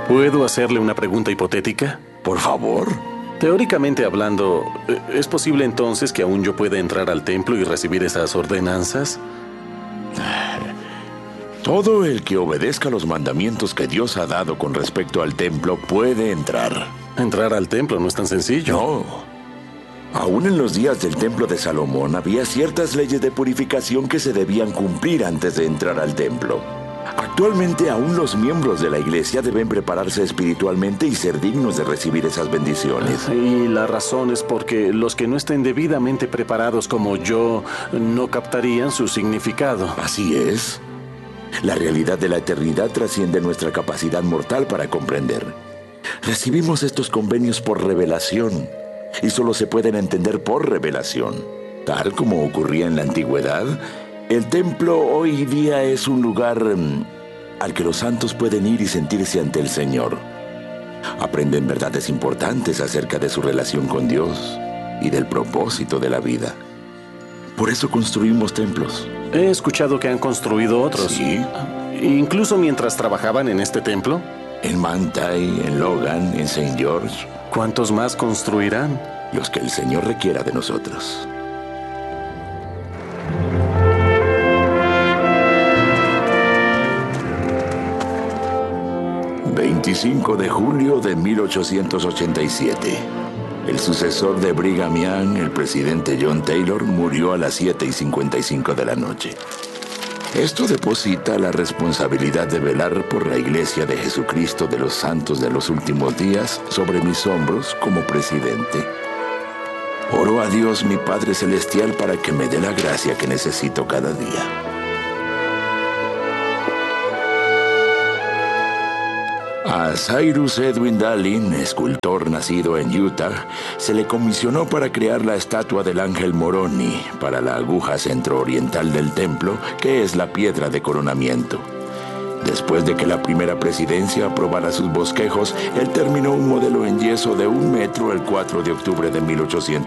¿Puedo hacerle una pregunta hipotética? Por favor. Teóricamente hablando, ¿es posible entonces que aún yo pueda entrar al templo y recibir esas ordenanzas? Todo el que obedezca los mandamientos que Dios ha dado con respecto al templo puede entrar. Entrar al templo no es tan sencillo. No. Aún en los días del templo de Salomón había ciertas leyes de purificación que se debían cumplir antes de entrar al templo. Actualmente aún los miembros de la iglesia deben prepararse espiritualmente y ser dignos de recibir esas bendiciones. Y la razón es porque los que no estén debidamente preparados como yo no captarían su significado. Así es. La realidad de la eternidad trasciende nuestra capacidad mortal para comprender. Recibimos estos convenios por revelación y solo se pueden entender por revelación. Tal como ocurría en la antigüedad, el templo hoy día es un lugar al que los santos pueden ir y sentirse ante el Señor. Aprenden verdades importantes acerca de su relación con Dios y del propósito de la vida. Por eso construimos templos. He escuchado que han construido otros. Sí. Incluso mientras trabajaban en este templo. En Manti, en Logan, en St. George. ¿Cuántos más construirán? Los que el Señor requiera de nosotros. ...25 de julio de 1887... El sucesor de Brigham Young, el presidente John Taylor, murió a las 7:55 de la noche. Esto deposita la responsabilidad de velar por la Iglesia de Jesucristo de los Santos de los Últimos Días sobre mis hombros como presidente. Oro a Dios, mi Padre Celestial, para que me dé la gracia que necesito cada día. A Cyrus Edwin Dallin, escultor nacido en Utah, se le comisionó para crear la estatua del ángel Moroni para la aguja centro-oriental del templo, que es la piedra de coronamiento. Después de que la primera presidencia aprobara sus bosquejos, él terminó un modelo en yeso de 1 metro el 4 de octubre de 1800.